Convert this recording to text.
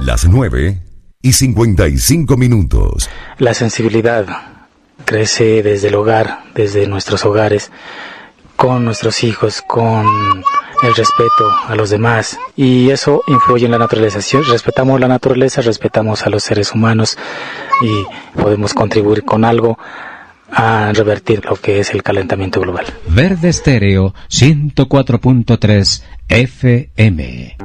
Las 9:55. La sensibilidad crece desde el hogar, desde nuestros hogares, con nuestros hijos, con el respeto a los demás, y eso influye en la naturaleza. Si respetamos la naturaleza, respetamos a los seres humanos y podemos contribuir con algo a revertir lo que es el calentamiento global. Verde Estéreo 104.3 FM.